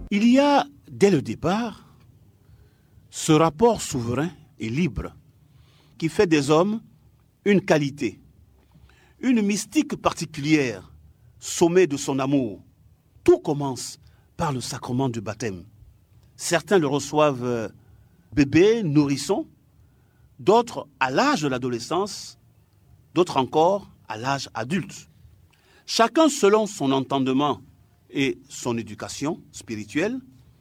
Il y a, dès le départ, ce rapport souverain et libre qui fait des hommes une qualité, une mystique particulière, sommet de son amour. Tout commence par le sacrement du baptême. Certains le reçoivent bébé, nourrisson, d'autres à l'âge de l'adolescence, d'autres encore à l'âge adulte. Chacun selon son entendement et son éducation spirituelle,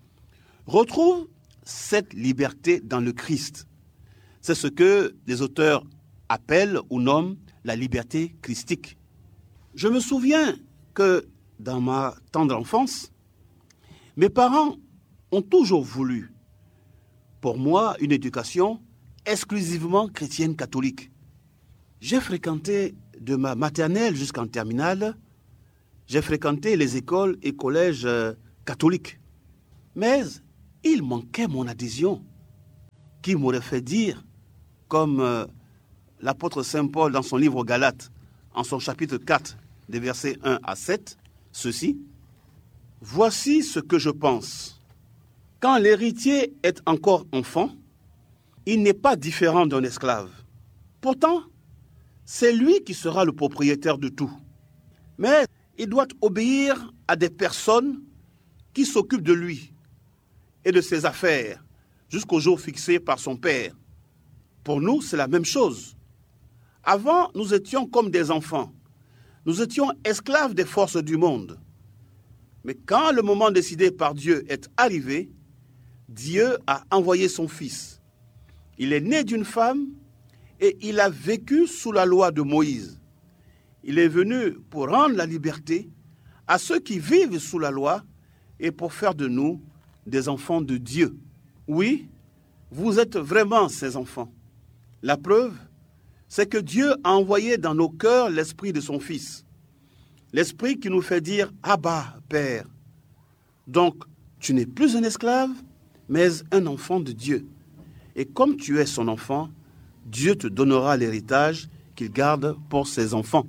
retrouve cette liberté dans le Christ. C'est ce que les auteurs appellent ou nomment la liberté christique. Je me souviens que dans ma tendre enfance, mes parents ont toujours voulu, pour moi, une éducation exclusivement chrétienne catholique. J'ai fréquenté de ma maternelle jusqu'en terminale, j'ai fréquenté les écoles et collèges catholiques. Mais il manquait mon adhésion, qui m'aurait fait dire, comme l'apôtre Saint Paul dans son livre aux Galates, en son chapitre 4, des versets 1 à 7, ceci. « Voici ce que je pense. Quand l'héritier est encore enfant, il n'est pas différent d'un esclave. Pourtant, c'est lui qui sera le propriétaire de tout. Mais il doit obéir à des personnes qui s'occupent de lui et de ses affaires jusqu'au jour fixé par son père. Pour nous, c'est la même chose. Avant, nous étions comme des enfants. Nous étions esclaves des forces du monde. Mais quand le moment décidé par Dieu est arrivé, Dieu a envoyé son Fils. Il est né d'une femme et il a vécu sous la loi de Moïse. Il est venu pour rendre la liberté à ceux qui vivent sous la loi et pour faire de nous des enfants de Dieu. Oui, vous êtes vraiment ses enfants. La preuve, c'est que Dieu a envoyé dans nos cœurs l'esprit de son Fils. L'esprit qui nous fait dire « Abba, Père ». Donc, tu n'es plus un esclave, mais un enfant de Dieu. Et comme tu es son enfant, Dieu te donnera l'héritage qu'il garde pour ses enfants.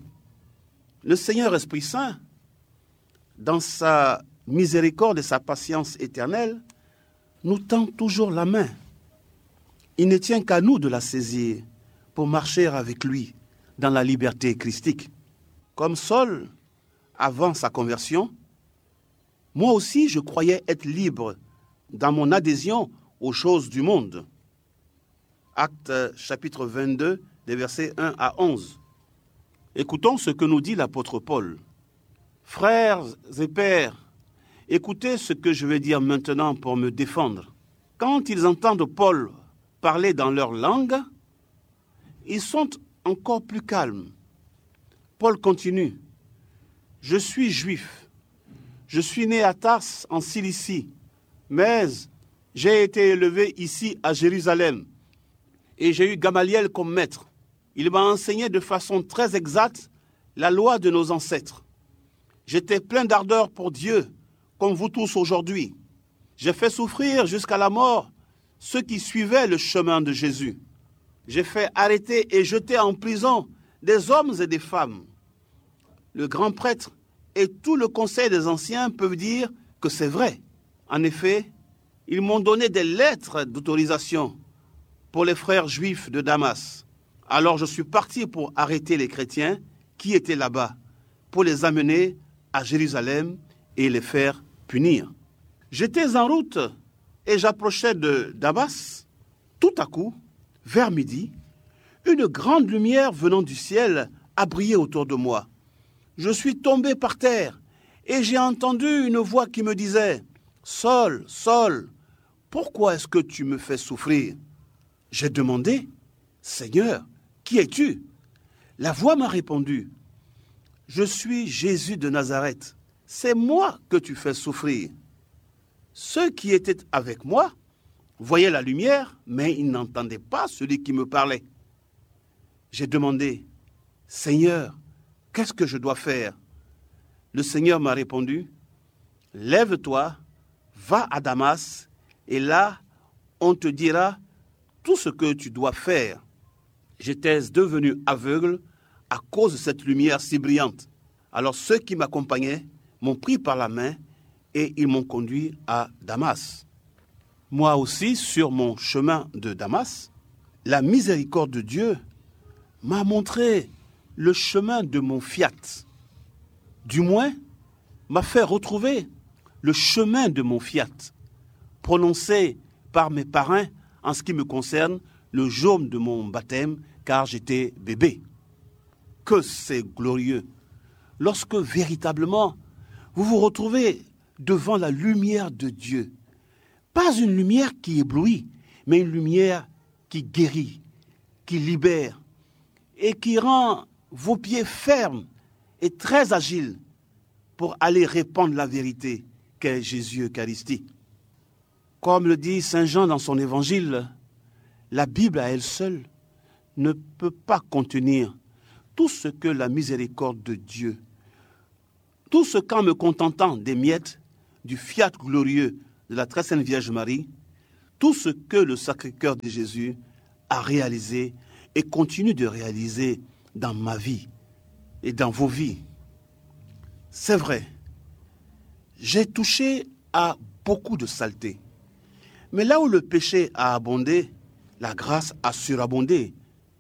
Le Seigneur Esprit Saint, dans sa miséricorde et sa patience éternelle, nous tend toujours la main. Il ne tient qu'à nous de la saisir pour marcher avec lui dans la liberté christique. Comme Saul, avant sa conversion, moi aussi je croyais être libre dans mon adhésion aux choses du monde. Actes chapitre 22, des versets 1 à 11. Écoutons ce que nous dit l'apôtre Paul. « Frères et pères, écoutez ce que je vais dire maintenant pour me défendre. Quand ils entendent Paul parler dans leur langue, ils sont encore plus calmes. Paul continue. « Je suis juif. Je suis né à Tars en Cilicie, mais j'ai été élevé ici à Jérusalem et j'ai eu Gamaliel comme maître. Il m'a enseigné de façon très exacte la loi de nos ancêtres. J'étais plein d'ardeur pour Dieu, comme vous tous aujourd'hui. J'ai fait souffrir jusqu'à la mort ceux qui suivaient le chemin de Jésus. J'ai fait arrêter et jeter en prison des hommes et des femmes. Le grand prêtre et tout le conseil des anciens peuvent dire que c'est vrai. En effet, ils m'ont donné des lettres d'autorisation pour les frères juifs de Damas. Alors je suis parti pour arrêter les chrétiens qui étaient là-bas, pour les amener à Jérusalem et les faire punir. J'étais en route et j'approchais de Damas. Tout à coup, vers midi, une grande lumière venant du ciel a brillé autour de moi. Je suis tombé par terre et j'ai entendu une voix qui me disait « Saul, Saul, pourquoi est-ce que tu me fais souffrir ?» J'ai demandé « Seigneur, qui es-tu » La voix m'a répondu « Je suis Jésus de Nazareth. C'est moi que tu fais souffrir. » Ceux qui étaient avec moi voyaient la lumière, mais ils n'entendaient pas celui qui me parlait. J'ai demandé « Seigneur, qu'est-ce que je dois faire ?» Le Seigneur m'a répondu « Lève-toi, va à Damas, et là, on te dira tout ce que tu dois faire. » J'étais devenu aveugle à cause de cette lumière si brillante. Alors ceux qui m'accompagnaient m'ont pris par la main et ils m'ont conduit à Damas. Moi aussi, sur mon chemin de Damas, la miséricorde de Dieu m'a montré le chemin de mon fiat. Du moins, m'a fait retrouver le chemin de mon fiat, prononcé par mes parrains en ce qui me concerne le jour de mon baptême, car j'étais bébé. Que c'est glorieux lorsque véritablement vous vous retrouvez devant la lumière de Dieu. Pas une lumière qui éblouit, mais une lumière qui guérit, qui libère et qui rend vos pieds fermes et très agiles pour aller répandre la vérité qu'est Jésus Eucharistie. Comme le dit Saint Jean dans son évangile, la Bible à elle seule ne peut pas contenir tout ce que la miséricorde de Dieu, tout ce qu'en me contentant des miettes du fiat glorieux de la très sainte Vierge Marie, tout ce que le Sacré-Cœur de Jésus a réalisé et continue de réaliser dans ma vie et dans vos vies. C'est vrai, j'ai touché à beaucoup de saleté. Mais là où le péché a abondé, la grâce a surabondé,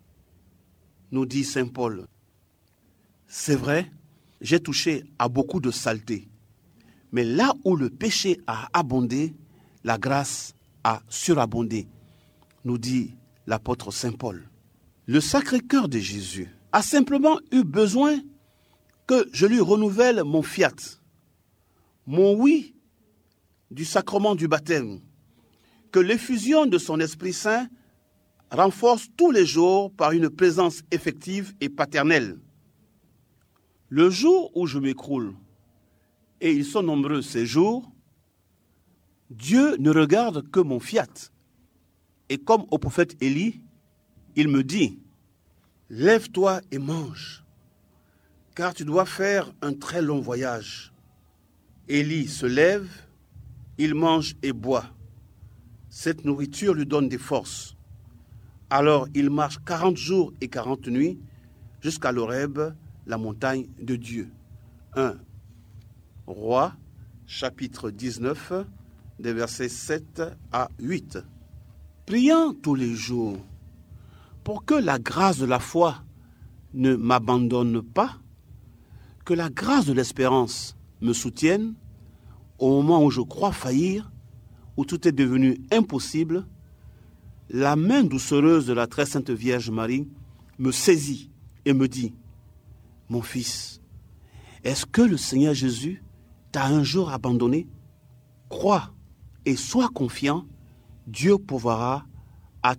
nous dit Saint Paul. C'est vrai, j'ai touché à beaucoup de saleté. Mais là où le péché a abondé, la grâce a surabondé, nous dit l'apôtre Saint Paul. Le Sacré-Cœur de Jésus a simplement eu besoin que je lui renouvelle mon fiat, mon oui du sacrement du baptême, que l'effusion de son Esprit Saint renforce tous les jours par une présence effective et paternelle. Le jour où je m'écroule, et ils sont nombreux ces jours, Dieu ne regarde que mon fiat. Et comme au prophète Élie, il me dit, « Lève-toi et mange, car tu dois faire un très long voyage. » Élie se lève, il mange et boit. Cette nourriture lui donne des forces. Alors il marche 40 jours et 40 nuits jusqu'à l'Horeb, la montagne de Dieu. 1 Rois, chapitre 19, des versets 7 à 8. Prions tous les jours pour que la grâce de la foi ne m'abandonne pas, que la grâce de l'espérance me soutienne au moment où je crois faillir, où tout est devenu impossible. La main doucereuse de la très sainte Vierge Marie me saisit et me dit, « Mon fils, est-ce que le Seigneur Jésus t'a un jour abandonné? Crois et sois confiant, Dieu pourvoira à tes besoins. »